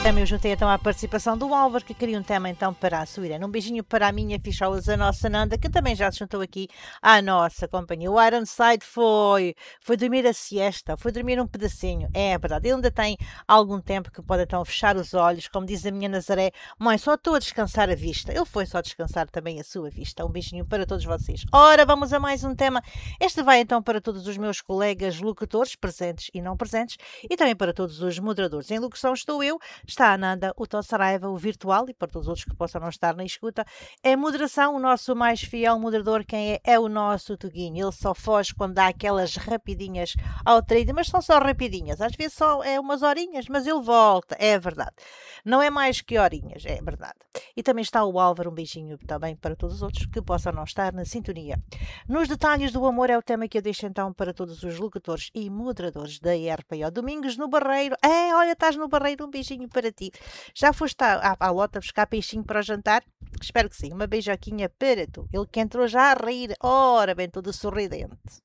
Também eu juntei então à participação do Álvaro, que queria um tema então para a sua Irene. Um beijinho para a minha fichosa, a nossa Nanda, que também já se juntou aqui à nossa companhia. O Ironside foi dormir a siesta, foi dormir um pedacinho. É verdade, ele ainda tem algum tempo que pode então fechar os olhos, como diz a minha Nazaré, mãe, só estou a descansar a vista. Ele foi só descansar também a sua vista. Um beijinho para todos vocês. Ora, vamos a mais um tema. Este vai então para todos os meus colegas locutores, presentes e não presentes, e também para todos os moderadores. Em locução estou eu, está a Ananda, o Tom Saraiva, o virtual, e para todos os outros que possam não estar na escuta. É moderação, o nosso mais fiel moderador, quem é? É o nosso Tuguinho. Ele só foge quando dá aquelas rapidinhas ao treino, mas são só rapidinhas. Às vezes só é umas horinhas, mas ele volta, é verdade. Não é mais que horinhas, é verdade. E também está o Álvaro, um beijinho também para todos os outros que possam não estar na sintonia. Nos detalhes do amor é o tema que eu deixo então para todos os locutores e moderadores da RPO. Domingos no Barreiro. Olha, estás no Barreiro, um beijinho para ti. Já foste à lota buscar peixinho para o jantar? Espero que sim. Uma beijoquinha para tu. Ele que entrou já a rir. Ora bem, todo sorridente.